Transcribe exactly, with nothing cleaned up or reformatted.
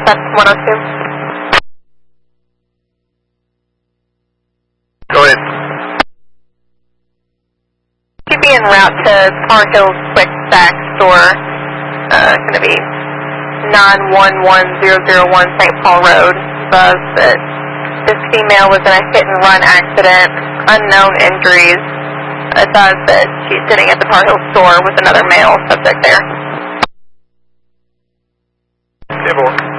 That's one oh two. Go ahead. She'd be en route to Tar Hills Quick Stack Store. Uh, it's going to be nine one one zero zero one Saint Paul Road. Buzz that this female was in a hit and run accident, unknown injuries. Advised that she's sitting at the Tar Hills store with another male subject there. ten four.